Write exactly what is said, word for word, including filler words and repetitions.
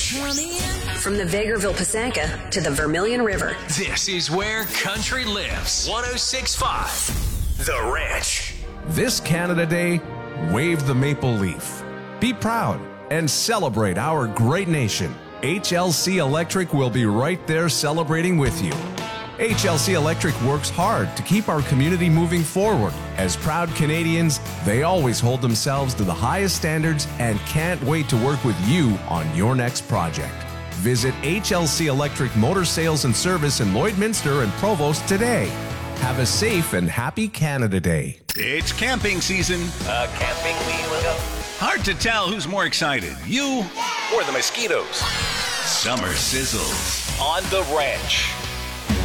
Ranch. From the Vegreville Pasanka to the Vermilion River. This is where country lives. one oh six point five The Ranch. This Canada Day, wave the maple leaf. Be proud and celebrate our great nation. H L C Electric will be right there celebrating with you. H L C Electric works hard to keep our community moving forward. As proud Canadians, they always hold themselves to the highest standards and can't wait to work with you on your next project. Visit H L C Electric Motor Sales and Service in Lloydminster and Provost today. Have a safe and happy Canada Day. It's camping season. Uh, camping wheel up. Hard to tell who's more excited, you Or the mosquitoes. Summer sizzles. On the Ranch.